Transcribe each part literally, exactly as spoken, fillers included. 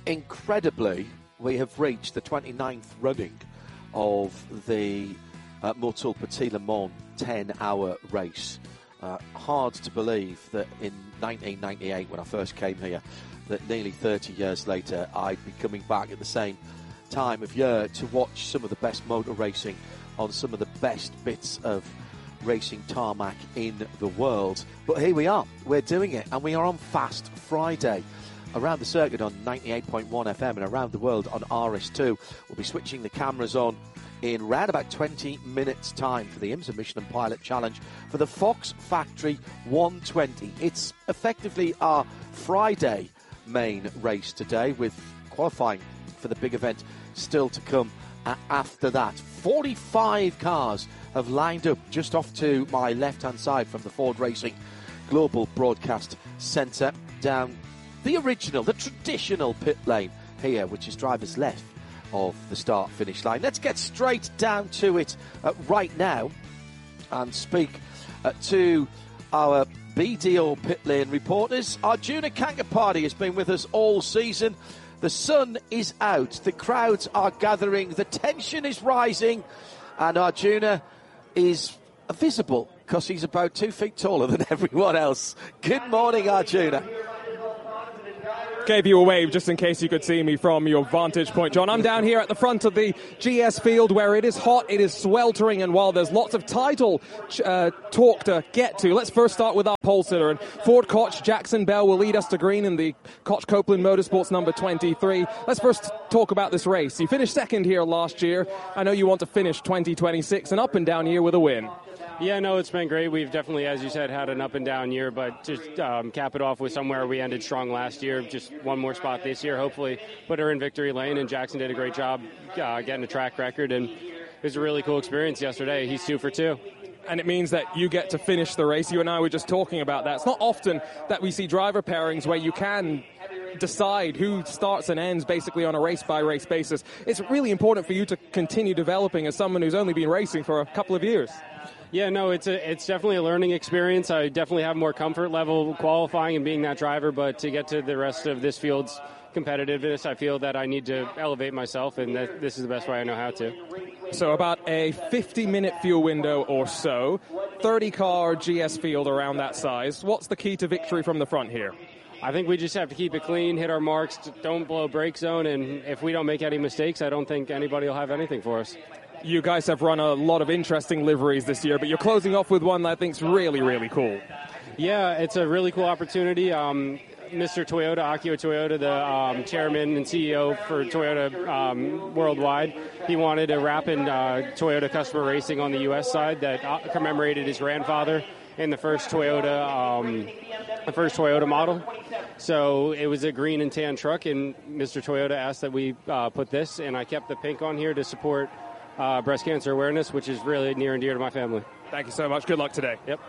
incredibly, we have reached the twenty-ninth running of the uh, Motul Petit Le Mans ten-hour race. Uh, hard to believe that in nineteen ninety-eight, when I first came here, that nearly thirty years later, I'd be coming back at the same time of year to watch some of the best motor racing on some of the best bits of racing tarmac in the world. But here we are, we're doing it, and we are on Fast Friday. Around the circuit on ninety-eight point one F M and around the world on R S two. We'll be switching the cameras on in around about twenty minutes time for the IMSA Michelin Pilot Challenge for the Fox Factory one twenty. It's effectively our Friday main race today, with qualifying for the big event still to come after that. forty-five cars have lined up just off to my left-hand side from the Ford Racing Global Broadcast Centre down the original, the traditional pit lane here, which is drivers left of the start-finish line. Let's get straight down to it uh, right now and speak uh, to our B D O pit lane reporters. Arjuna Kankapati has been with us all season. The sun is out, the crowds are gathering, the tension is rising, and Arjuna is visible because he's about two feet taller than everyone else. Good morning, Arjuna. Gave you a wave just in case you could see me from your vantage point, John. I'm down here at the front of the G S field where it is hot, it is sweltering, and while there's lots of title uh, talk to get to, let's first start with our pole sitter. And Ford Koch, Jackson Bell will lead us to green in the Koch Copeland Motorsports number twenty-three. Let's first talk about this race. You finished second here last year. I know you want to finish twenty twenty-six and up and down here with a win. Yeah, no, it's been great. We've definitely, as you said, had an up and down year, but just um, cap it off with somewhere we ended strong last year. Just one more spot this year, hopefully put her in victory lane, and Jackson did a great job uh, getting a track record, and it was a really cool experience yesterday. He's two for two. And it means that you get to finish the race. You and I were just talking about that. It's not often that we see driver pairings where you can decide who starts and ends basically on a race-by-race basis. It's really important for you to continue developing as someone who's only been racing for a couple of years. Yeah, no, it's a, it's definitely a learning experience. I definitely have more comfort level qualifying and being that driver, but to get to the rest of this field's competitiveness, I feel that I need to elevate myself, and that this is the best way I know how to. So about a fifty-minute fuel window or so, thirty-car G S field around that size. What's the key to victory from the front here? I think we just have to keep it clean, hit our marks, don't blow brake zone, and if we don't make any mistakes, I don't think anybody will have anything for us. You guys have run a lot of interesting liveries this year, but you're closing off with one that I think's really, really cool. Yeah, it's a really cool opportunity. Um, Mister Toyota, Akio Toyota, the um, chairman and C E O for Toyota um, worldwide, he wanted a wrap in uh, Toyota customer racing on the U S side that uh, commemorated his grandfather in the first Toyota, um, the first Toyota model. So it was a green and tan truck, and Mister Toyota asked that we uh, put this, and I kept the pink on here to support Uh, breast cancer awareness, which is really near and dear to my family. Thank you so much. Good luck today. Yep.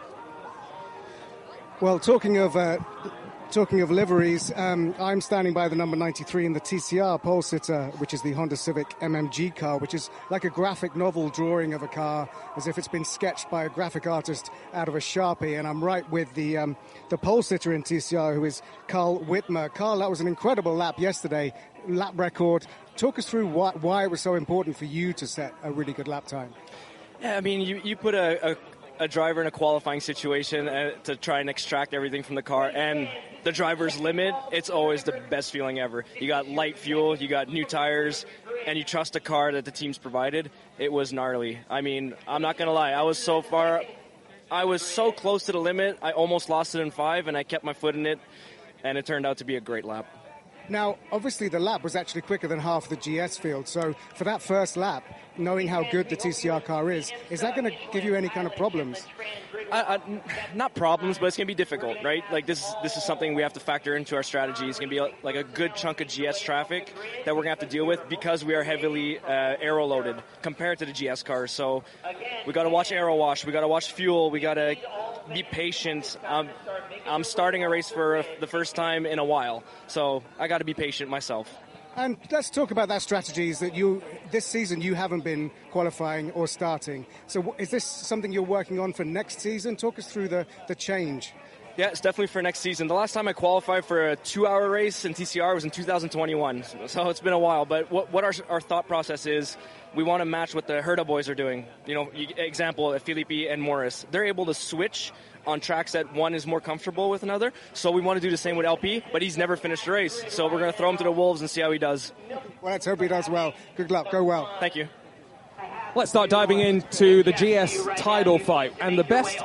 Well, talking of uh, talking of liveries, um, I'm standing by the number ninety-three in the T C R pole sitter, which is the Honda Civic M M G car, which is like a graphic novel drawing of a car, as if it's been sketched by a graphic artist out of a Sharpie. And I'm right with the um, the pole sitter in T C R, who is Carl Whitmer. Carl, that was an incredible lap yesterday, lap record. Talk us through why, why it was so important for you to set a really good lap time. Yeah, I mean, you, you put a, a, a driver in a qualifying situation uh, to try and extract everything from the car, and the driver's limit, it's always the best feeling ever. You got light fuel, you got new tires, and you trust a car that the team's provided. It was gnarly. I mean, I'm not going to lie. I was so far, I was so close to the limit, I almost lost it in five, and I kept my foot in it, and it turned out to be a great lap. Now, obviously, the lap was actually quicker than half the G S field. So for that first lap, knowing how good the T C R car is, is that going to give you any kind of problems? I, I, not problems, but it's going to be difficult, right? Like this, this is something we have to factor into our strategy. It's going to be a, like a good chunk of G S traffic that we're going to have to deal with because we are heavily uh, aero loaded compared to the G S cars. So we got to watch aero wash, we got to watch fuel, we got to be patient. Um, I'm starting a race for the first time in a while, so I got to be patient myself. And let's talk about that strategies that you, this season, you haven't been qualifying or starting. So is this something you're working on for next season? Talk us through the, the change. Yeah, it's definitely for next season. The last time I qualified for a two-hour race in T C R was in two thousand twenty-one, so it's been a while. But what, what our, our thought process is, we want to match what the Herta boys are doing. You know, example, Philippe and Morris. They're able to switch on tracks that one is more comfortable with another. So we want to do the same with L P, but he's never finished a race. So we're going to throw him to the wolves and see how he does. Well, let's hope he does well. Good luck. Go well. Thank you. Let's start diving into the G S title fight. And the best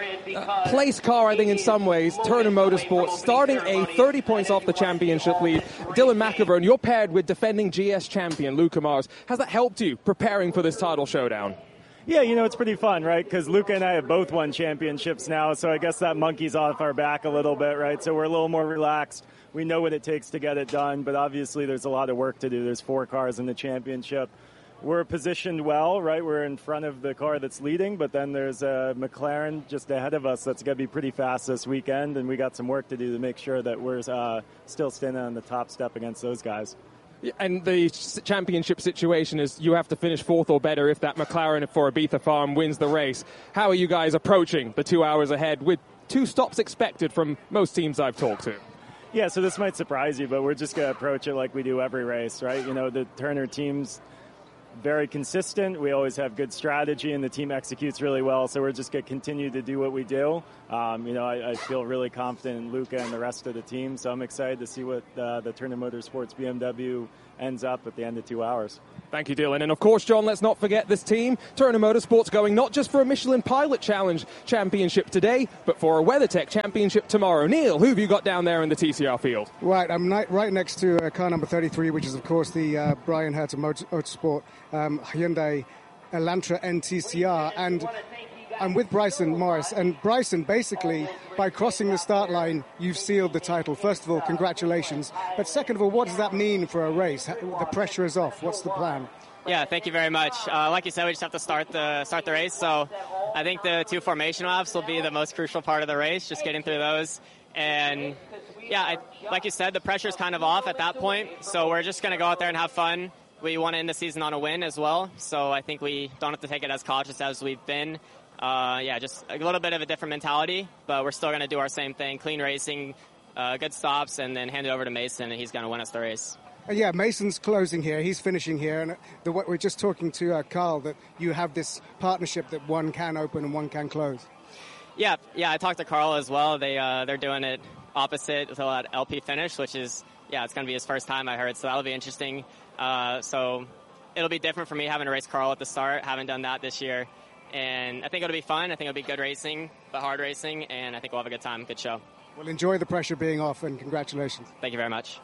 uh, place car, I think, in some ways, Turner Motorsports, starting a thirty points off the championship lead. Dylan McIvern, you're paired with defending G S champion Luca Mars. Has that helped you preparing for this title showdown? Yeah, you know, it's pretty fun, right? Because Luca and I have both won championships now, so I guess that monkey's off our back a little bit, right? So we're a little more relaxed. We know what it takes to get it done, but obviously there's a lot of work to do. There's four cars in the championship. We're positioned well, right? We're in front of the car that's leading, but then there's a McLaren just ahead of us that's going to be pretty fast this weekend, and we got some work to do to make sure that we're uh, still standing on the top step against those guys. And the championship situation is you have to finish fourth or better if that McLaren for Ibiza Farm wins the race. How are you guys approaching the two hours ahead with two stops expected from most teams I've talked to? Yeah, so this might surprise you, but we're just going to approach it like we do every race, right? You know, the Turner team's very consistent. We always have good strategy, and the team executes really well. So we're just going to continue to do what we do. Um, you know, I, I feel really confident in Luca and the rest of the team. So I'm excited to see what uh, the Turner Motorsports B M W ends up at the end of two hours. Thank you, Dylan. And of course, John, let's not forget this team, Turner Motorsports, going not just for a Michelin Pilot Challenge championship today, but for a WeatherTech championship tomorrow. Neil, who have you got down there in the T C R field? Right, I'm ni- right next to uh, car number thirty-three, which is, of course, the uh, Brian Herta Motor- Motorsport um, Hyundai Elantra N T C R. And I'm with Bryson Morris. And Bryson, basically, by crossing the start line, you've sealed the title. First of all, congratulations. But second of all, what does that mean for a race? The pressure is off. What's the plan? Yeah, thank you very much. Uh, like you said, we just have to start the start the race. So I think the two formation laps will be the most crucial part of the race, just getting through those. And, yeah, I, like you said, the pressure's kind of off at that point. So we're just going to go out there and have fun. We want to end the season on a win as well. So I think we don't have to take it as cautious as we've been. Uh, yeah, just a little bit of a different mentality, but we're still going to do our same thing, clean racing, uh, good stops, and then hand it over to Mason, and he's going to win us the race. Uh, yeah, Mason's closing here. He's finishing here. And the, we're just talking to uh, Carl that you have this partnership that one can open and one can close. Yeah, yeah, I talked to Carl as well. They, uh, they're doing it opposite to that L P finish, which is, yeah, it's going to be his first time, I heard, so that'll be interesting. Uh, so it'll be different for me having to race Carl at the start. Haven't done that this year. And I think it'll be fun. I think it'll be good racing, but hard racing, and I think we'll have a good time, good show. Well, enjoy the pressure being off, and congratulations. Thank you very much.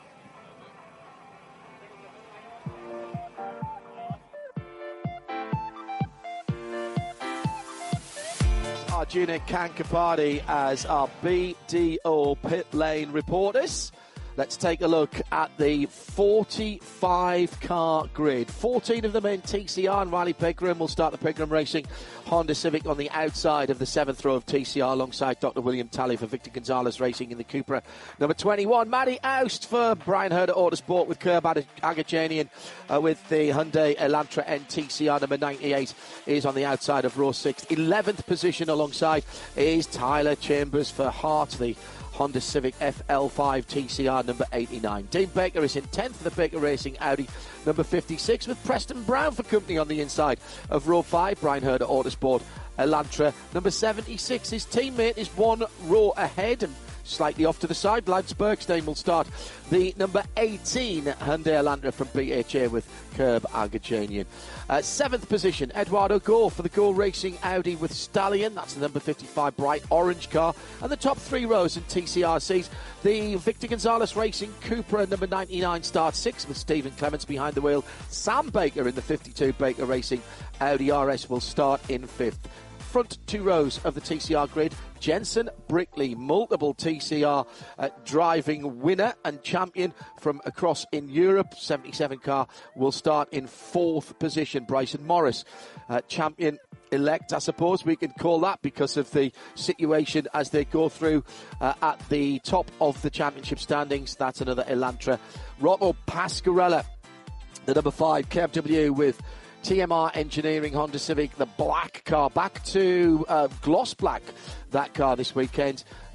Arjuna Kankapati as our B D O pit lane reporters. Let's take a look at the forty-five car grid. fourteen of them in T C R, and Riley Pickram will start the Pickram Racing Honda Civic on the outside of the seventh row of T C R alongside Doctor William Talley for Victor Gonzalez Racing in the Cupra. Number twenty-one, Matty Oust for Brian Herta Autosport with Curb Agajanian uh, with the Hyundai Elantra N T C R. Number ninety-eight is on the outside of row six. eleventh position alongside is Tyler Chambers for Hart, the Honda Civic F L five T C R number eighty-nine. Dean Baker is in tenth for the Baker Racing Audi number fifty-six with Preston Brown for company on the inside of row five. Brian Herta Autosport Elantra number seventy-six. His teammate is one row ahead and slightly off to the side. Lance Bergstein will start the number eighteen Hyundai Elantra from B H A with Curb Agajanian. Uh, seventh position, Eduardo Gore for the Gore Racing Audi with Stallion. That's the number fifty-five bright orange car. And the top three rows in T C R Cs, the Victor Gonzalez Racing Cupra number ninety-nine starts sixth with Stephen Clements behind the wheel. Sam Baker in the fifty-two Baker Racing Audi R S will start in fifth. Front two rows of the T C R grid, Jensen Brickley, multiple T C R uh, driving winner and champion from across in Europe. seventy-seven car will start in fourth position. Bryson Morris, uh, champion elect, I suppose we could call that, because of the situation as they go through uh, at the top of the championship standings. That's another Elantra. Rocco Pasquarella, the number five K M W with T M R Engineering Honda Civic, the black car, back to uh, gloss black, that car this weekend.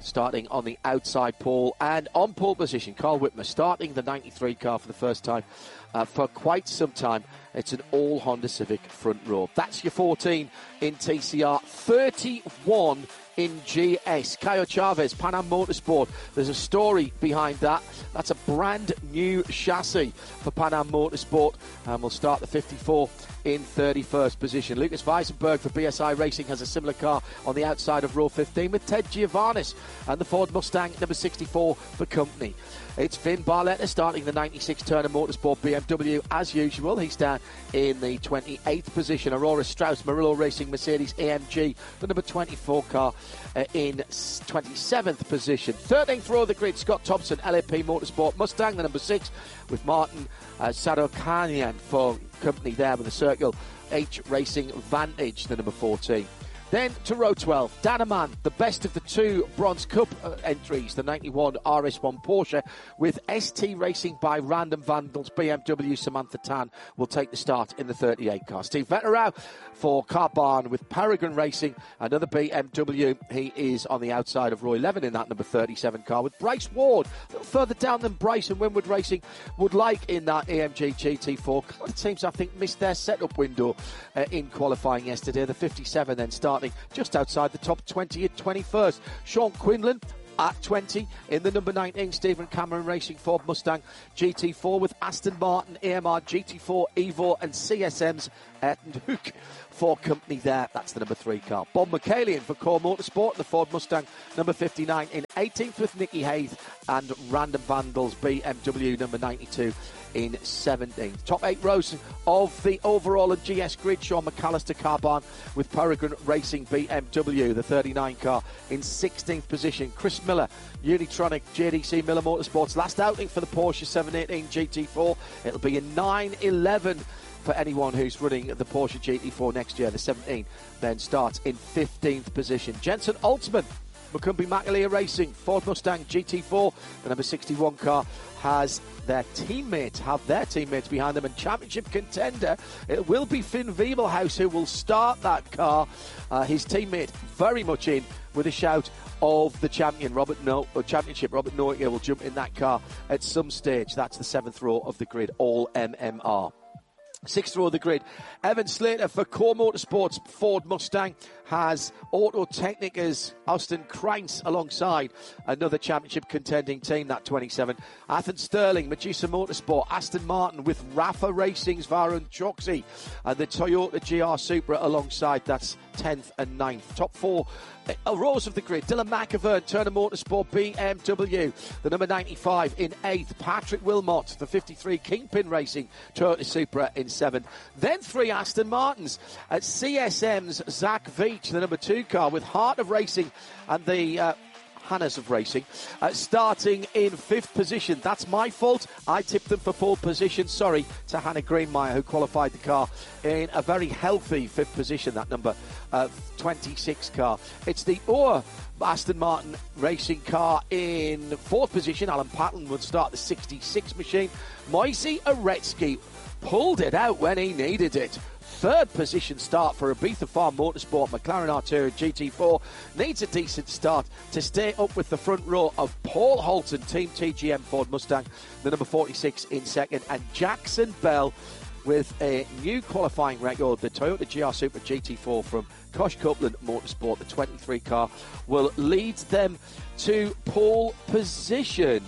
starting on the outside pole. And on pole position, Carl Whitmer starting the ninety-three car for the first time uh, for quite some time. It's an all Honda Civic front row. That's your fourteen in T C R, thirty-one in G S. Caio Chavez, Pan Am Motorsport. There's a story behind that. That's a brand new chassis for Pan Am Motorsport. And we'll start the fifty-four in thirty-first position. Lucas Weisenberg for B S I Racing has a similar car on the outside of row fifteen with Ted Giovannis and the Ford Mustang number sixty-four for company. It's Finn Barletta starting the ninety-six Turner Motorsport B M W as usual. He's down in the twenty-eighth position. Aurora Strauss Murillo Racing Mercedes A M G, the number twenty-four car, uh, in twenty-seventh position. thirteenth row of the grid, Scott Thompson L A P Motorsport Mustang, the number six, with Martin uh, Sadokanian for company there with the Circle H Racing Vantage, the number fourteen. Then to row twelve, Danaman, the best of the two Bronze Cup uh, entries, the ninety-one R S one Porsche, with S T Racing by Random Vandals B M W Samantha Tan will take the start in the thirty-eight car. Steve Vetterau for Car Barn with Paragon Racing, another B M W. He is on the outside of row eleven in that number thirty-seven car, with Bryce Ward a little further down than Bryce and Winward Racing would like in that A M G G T four. A couple of teams, I think, missed their setup window uh, in qualifying yesterday. The fifty-seven then starting just outside the top twenty at twenty-first. Sean Quinlan at twenty in the number nineteen Stephen Cameron Racing Ford Mustang G T four, with Aston Martin, A M R G T four, Evo and C S M's Ayrton Hook for company there. That's the number three car. Bob McCallion for Core Motorsport, the Ford Mustang number fifty-nine in eighteenth, with Nicky Hayes and Random Vandals B M W number ninety-two in seventeenth. Top eight rows of the overall and G S grid, Sean McAllister Car Barn with Paragon Racing B M W, the thirty-nine car, in sixteenth position. Chris Miller, Unitronic J D C Miller Motorsports, last outing for the Porsche seven eighteen G T four. It'll be a nine eleven for anyone who's running the Porsche G T four next year. The seventeen then starts in fifteenth position. Jensen Altman, McCumbee McAleer Racing, Ford Mustang G T four, the number sixty-one car, has their teammates, have their teammates behind them, and championship contender, it will be Finn Wiebelhaus who will start that car. Uh, his teammate very much in with a shout of the champion, Robert no- or championship. Robert Noiker will jump in that car at some stage. That's the seventh row of the grid, all M M R. Sixth row of the grid, Evan Slater for Core Motorsports Ford Mustang has Auto Technica's Austin Kreins alongside another championship contending team, that twenty-seven. Athen Sterling, Medusa Motorsport, Aston Martin with Rafa Racing's Varun Choksi, and the Toyota G R Supra alongside. That's tenth and ninth. Top four uh, rows of the grid, Dylan McIvern, Turner Motorsport B M W, the number ninety-five in eighth. Patrick Wilmot, the fifty-three Kingpin Racing Toyota Supra in seventh. Then three Aston Martins at C S M's Zach Veach, the number two car, with Heart of Racing and the uh, Hannahs of Racing, uh, starting in fifth position. That's my fault. I tipped them for pole position. Sorry to Hannah Greenmeyer, who qualified the car in a very healthy fifth position, that number uh, twenty-six car. It's the Ur Aston Martin Racing car in fourth position. Alan Patton would start the sixty-six machine. Moisey Aretsky pulled it out when he needed it. Third position start for Ibiza Farm Motorsport. McLaren Artura G T four needs a decent start to stay up with the front row of Paul Holton, Team T G M Ford Mustang, the number forty-six in second, and Jackson Bell with a new qualifying record, the Toyota G R Supra G T four from Kosh Copeland Motorsport, the twenty-three car, will lead them to pole position.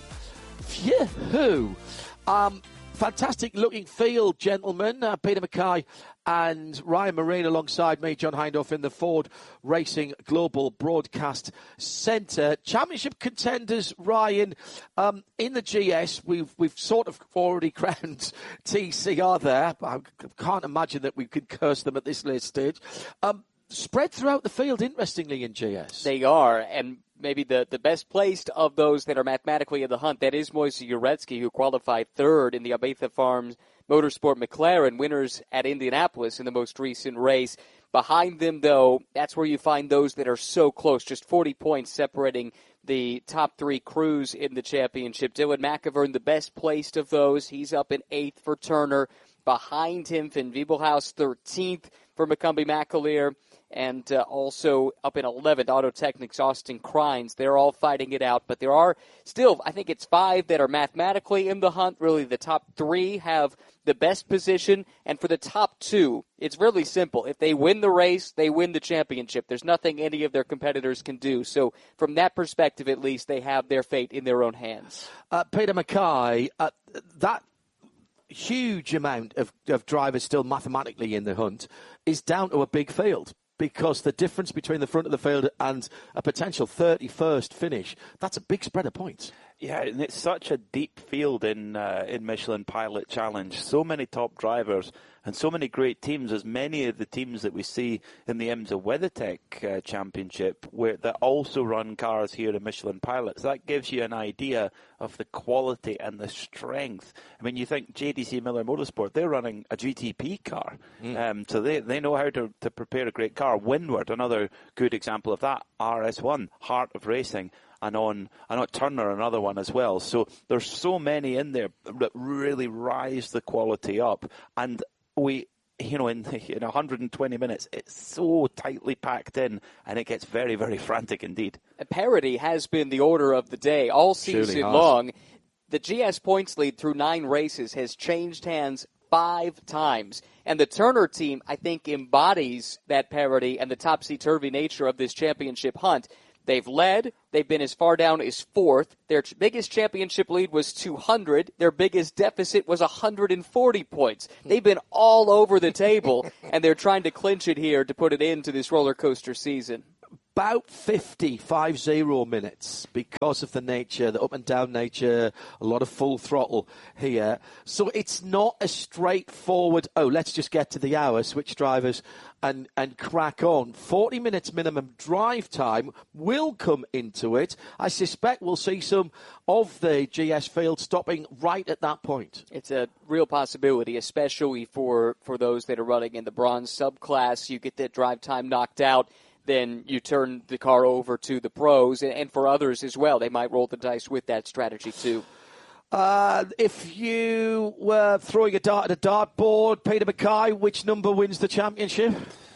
Phew! Um, fantastic looking field, gentlemen. Uh, Peter Mackay and Ryan Marine alongside me, John Hindhaugh, in the Ford Racing Global Broadcast Centre. Championship contenders, Ryan, um, in the G S, we've we've sort of already crowned T C R there. I can't imagine that we could curse them at this late stage. Um, spread throughout the field, interestingly, in G S. They are, and maybe the, the best placed of those that are mathematically in the hunt, that is Moisey Uretsky, who qualified third in the Ibiza Farms Motorsport McLaren, winners at Indianapolis in the most recent race. Behind them, though, that's where you find those that are so close, just forty points separating the top three crews in the championship. Dylan McIvern, the best placed of those. He's up in eighth for Turner. Behind him, Finn Wiebelhaus, thirteenth for McCumbee McAleer. and uh, also up in eleventh, Auto Technic's Austin Crines. They're all fighting it out, but there are still, I think it's five that are mathematically in the hunt. Really, the top three have the best position, and for the top two, it's really simple. If they win the race, they win the championship. There's nothing any of their competitors can do. So from that perspective, at least, they have their fate in their own hands. Uh, Peter Mackay, uh, that huge amount of, of drivers still mathematically in the hunt is down to a big field, because the difference between the front of the field and a potential thirty-first finish, that's a big spread of points. Yeah, and it's such a deep field in uh, in Michelin Pilot Challenge. So many top drivers and so many great teams, as many of the teams that we see in the IMSA WeatherTech uh, Championship, where that also run cars here in Michelin Pilots. That gives you an idea of the quality and the strength. I mean, you think J D C Miller Motorsport, they're running a G T P car. Mm. Um, so they, they know how to, to prepare a great car. Windward, another good example of that. R S one, Heart of Racing. And on, and on Turner, another one as well. So there's so many in there that really rise the quality up. And we, you know, in, in one hundred twenty minutes, it's so tightly packed in, and it gets very, very frantic indeed. Parity has been the order of the day all season long. The G S points lead through nine races has changed hands five times. And the Turner team, I think, embodies that parity and the topsy-turvy nature of this championship hunt. They've led. They've been as far down as fourth. Their ch- biggest championship lead was two hundred. Their biggest deficit was one hundred forty points. They've been all over the table, and they're trying to clinch it here to put it into this roller coaster season. About fifty, five zero minutes because of the nature, the up and down nature, a lot of full throttle here. So it's not a straightforward, oh, let's just get to the hour, switch drivers and, and crack on. forty minutes minimum drive time will come into it. I suspect we'll see some of the G S field stopping right at that point. It's a real possibility, especially for, for those that are running in the bronze subclass. You get that drive time knocked out, then you turn the car over to the pros, and for others as well. They might roll the dice with that strategy too. Uh, if you were throwing a dart at a dartboard, Peter Mackay, which number wins the championship?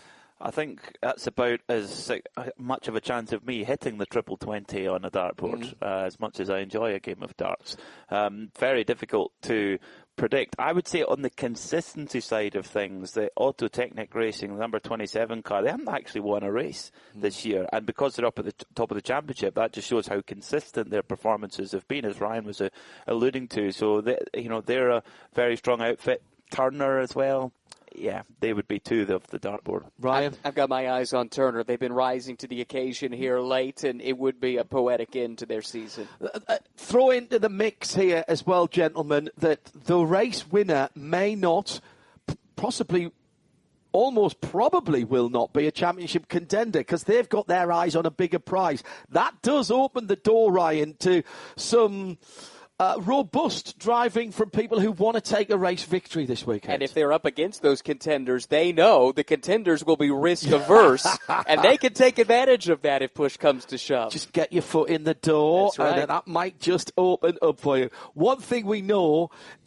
I think that's about as much of a chance of me hitting the triple twenty on a dartboard, mm. uh, as much as I enjoy a game of darts. Um, very difficult to predict. I would say on the consistency side of things, the Auto Technic Racing, the number twenty-seven car, they haven't actually won a race mm. this year. And because they're up at the t- top of the championship, that just shows how consistent their performances have been, as Ryan was uh, alluding to. So, they, you know, they're a very strong outfit. Turner as well. Yeah, they would be two of the dartboard. Ryan? I've got my eyes on Turner. They've been rising to the occasion here late, and it would be a poetic end to their season. Uh, uh, throw into the mix here as well, gentlemen, that the race winner may not, possibly, almost probably will not be a championship contender because they've got their eyes on a bigger prize. That does open the door, Ryan, to some Uh, robust driving from people who want to take a race victory this weekend. And if they're up against those contenders, they know the contenders will be risk-averse, and they can take advantage of that if push comes to shove. Just get your foot in the door, That's right. and that might just open up for you. One thing we know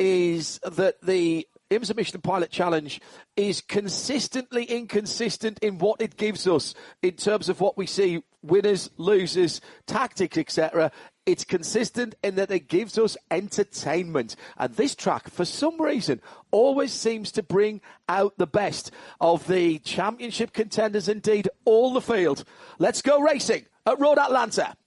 is that the IMSA Michelin Pilot Challenge is consistently inconsistent in what it gives us in terms of what we see, winners, losers, tactics, et cetera. It's consistent in that it gives us entertainment. And this track, for some reason, always seems to bring out the best of the championship contenders, indeed, all the field. Let's go racing at Road Atlanta.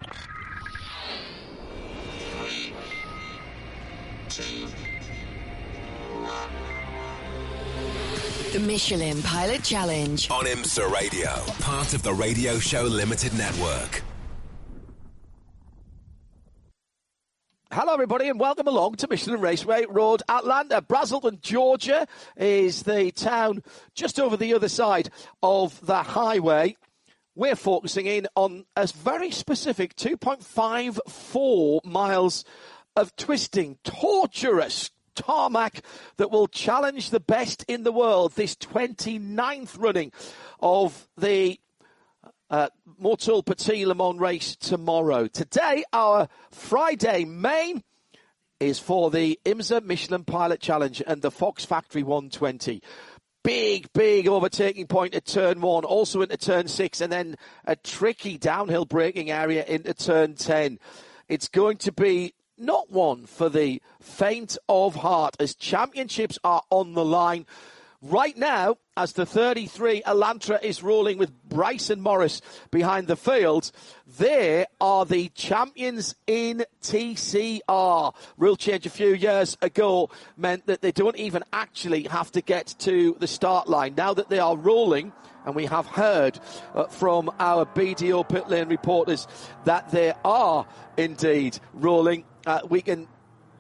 The Michelin Pilot Challenge on IMSA Radio, part of the Radio Show Limited Network. Hello, everybody, and welcome along to Michelin Raceway Road Atlanta. Braselton, Georgia is the town just over the other side of the highway. We're focusing in on a very specific two point five four miles of twisting, torturous tarmac that will challenge the best in the world, this twenty-ninth running of the Uh, Motul Petit Le Mans race tomorrow. Today, our Friday main is for the IMSA Michelin Pilot Challenge and the Fox Factory one twenty. big, big overtaking point at turn one, also into turn six, and then a tricky downhill braking area into turn ten. It's going to be not one for the faint of heart as championships are on the line. Right now, as the thirty-three Elantra is rolling with Bryson Morris behind the field, they are the champions in T C R. Rule change a few years ago meant that they don't even actually have to get to the start line. Now that they are rolling, and we have heard uh, from our B D O pit lane reporters that they are indeed rolling, uh, we can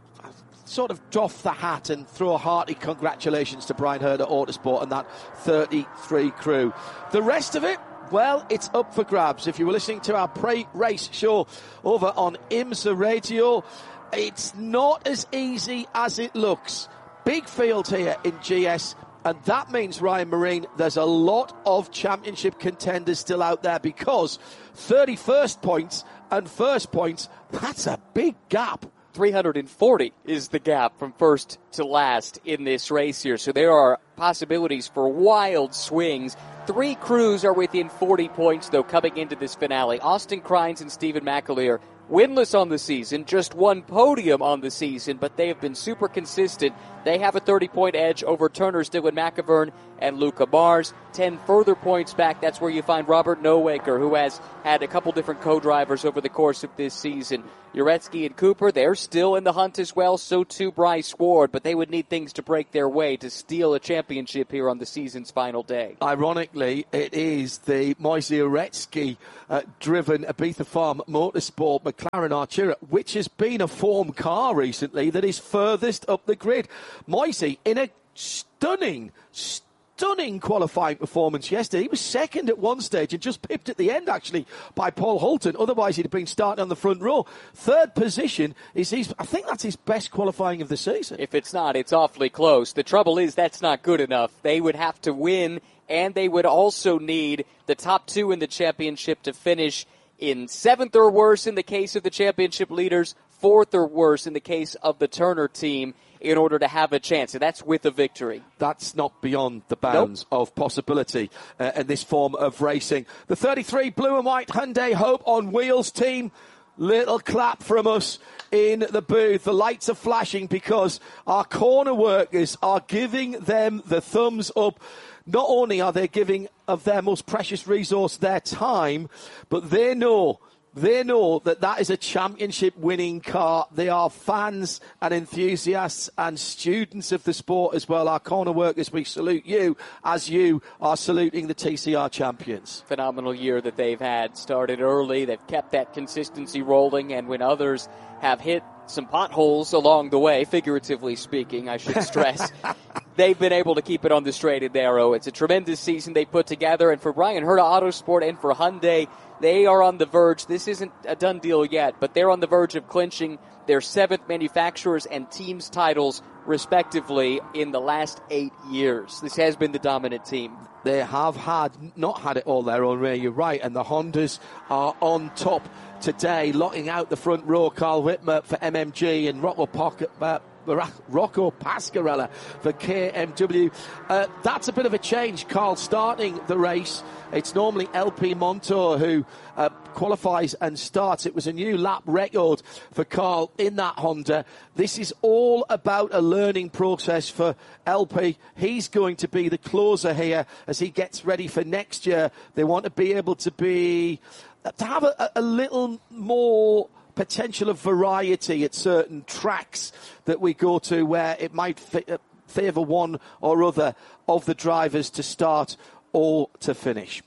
sort of doff the hat and throw a hearty congratulations to Brian Herder Autosport and that thirty-three crew. The rest of it, well, it's up for grabs. If you were listening to our pre-race show over on IMSA Radio, it's not as easy as it looks. Big field here in G S, and that means, Ryan Marine, there's a lot of championship contenders still out there because thirty-first points and first points, that's a big gap. three hundred forty is the gap from first to last in this race here. So there are possibilities for wild swings. Three crews are within forty points, though, coming into this finale. Austin Crines and Stephen McAleer, winless on the season, just one podium on the season, but they have been super consistent. They have a thirty-point edge over Turners, Dylan McIvern, and Luca Mars. Ten further points back. That's where you find Robert Nowaker, who has had a couple different co-drivers over the course of this season. Uretsky and Cooper, they're still in the hunt as well. So too Bryce Ward, but they would need things to break their way to steal a championship here on the season's final day. Ironically, it is the Moise Uretsky uh, driven Ibiza Farm Motorsport McLaren Artura, which has been a form car recently that is furthest up the grid. Moise, in a stunning, stunning qualifying performance yesterday. He was second at one stage and just pipped at the end, actually, by Paul Holton. Otherwise, he'd have been starting on the front row. Third position is his, I think that's his best qualifying of the season. If it's not, it's awfully close. The trouble is that's not good enough. They would have to win, and they would also need the top two in the championship to finish in seventh or worse in the case of the championship leaders, fourth or worse in the case of the Turner team, in order to have a chance, and that's with a victory. That's not beyond the bounds nope. of possibility uh, in this form of racing. The thirty-three blue and white Hyundai Hope on Wheels team, little clap from us in the booth. The lights are flashing because our corner workers are giving them the thumbs up. Not only are they giving of their most precious resource their time, but they know They know that that is a championship-winning car. They are fans and enthusiasts and students of the sport as well. Our corner workers, we salute you as you are saluting the T C R champions. Phenomenal year that they've had. Started early. They've kept that consistency rolling, and when others have hit some potholes along the way, figuratively speaking, I should stress, they've been able to keep it on the straight and narrow. It's a tremendous season they put together, and for Brian Herta Autosport and for Hyundai, they are on the verge. This isn't a done deal yet, but they're on the verge of clinching their seventh manufacturers and teams titles, respectively, in the last eight years. This has been the dominant team. They have had not had it all their own way, you're right, and the Hondas are on top today, locking out the front row. Carl Whitmer for M M G and Rocco Pocket. Uh, Rocco Pascarella for K M W. Uh, that's a bit of a change. Carl starting the race. It's normally L P Montour who uh, qualifies and starts. It was a new lap record for Carl in that Honda. This is all about a learning process for L P. He's going to be the closer here as he gets ready for next year. They want to be able to be to have a, a little more potential of variety at certain tracks that we go to where it might fi- favour one or other of the drivers to start or to finish.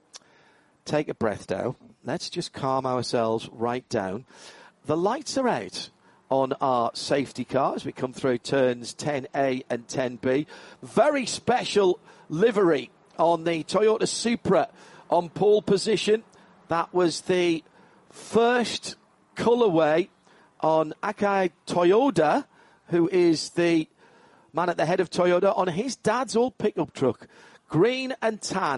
Take a breath now. Let's just calm ourselves right down. The lights are out on our safety car as we come through turns ten A and ten B. Very special livery on the Toyota Supra on pole position. That was the first colourway on Akai Toyoda, who is the man at the head of Toyota, on his dad's old pickup truck. Green and tan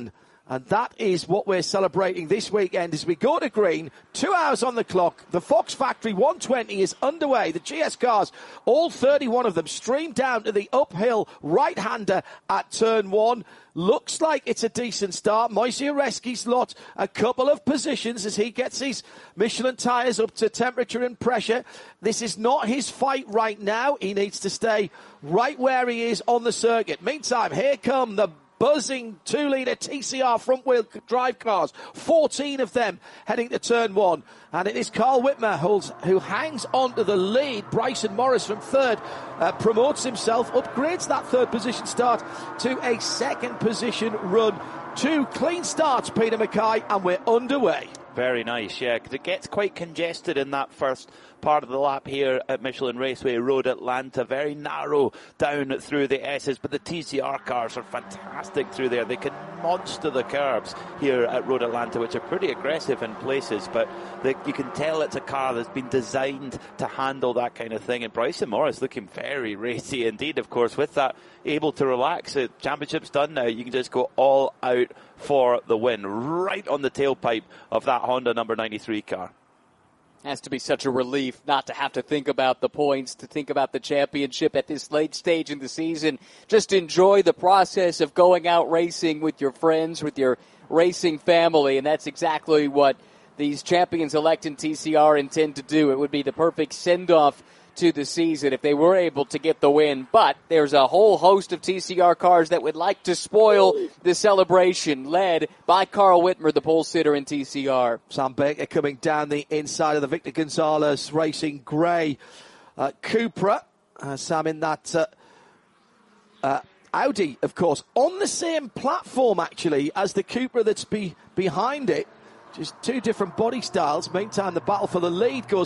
And that is what we're celebrating this weekend as we go to green. Two hours on the clock. The Fox Factory one twenty is underway. The G S cars, all thirty-one of them, stream down to the uphill right-hander at turn one. Looks like it's a decent start. Moise Ureski's lot a couple of positions as he gets his Michelin tyres up to temperature and pressure. This is not his fight right now. He needs to stay right where he is on the circuit. Meantime, here come the buzzing two-litre T C R front-wheel drive cars, fourteen of them heading to turn one. And it is Carl Whitmer who's, who hangs on to the lead. Bryson Morris from third uh, promotes himself, upgrades that third position start to a second position run. Two clean starts, Peter Mackay, and we're underway. Very nice, yeah, because it gets quite congested in that first part of the lap here at Michelin Raceway Road Atlanta. Very narrow down through the S's, but the T C R cars are fantastic through there. They can monster the curbs here at Road Atlanta, which are pretty aggressive in places, but they, you can tell it's a car that's been designed to handle that kind of thing. And Bryson Morris looking very racy indeed, of course, with that able to relax. The championship's done now. You can just go all out for the win, right on the tailpipe of that Honda number ninety-three car. Has to be such a relief not to have to think about the points, to think about the championship at this late stage in the season. Just enjoy the process of going out racing with your friends, with your racing family, and that's exactly what these champions elect in T C R intend to do. It would be the perfect send-off to the season if they were able to get the win. But there's a whole host of T C R cars that would like to spoil the celebration, led by Carl Whitmer, the pole sitter in T C R. Sam Baker coming down the inside of the Victor Gonzalez Racing Grey uh, Cupra. Uh, Sam in that uh, uh, Audi, of course, on the same platform actually as the Cupra that's be behind it. Just two different body styles. Meantime, the battle for the lead goes